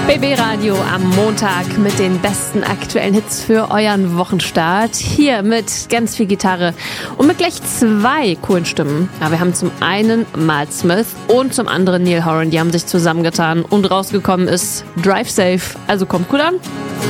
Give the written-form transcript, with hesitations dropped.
BB Radio am Montag mit den besten aktuellen Hits für euren Wochenstart. Hier mit ganz viel Gitarre und mit gleich 2 coolen Stimmen. Ja, wir haben zum einen Mal Smith und zum anderen Neil Horan. Die haben sich zusammengetan und rausgekommen ist Drive Safe. Also kommt cool an.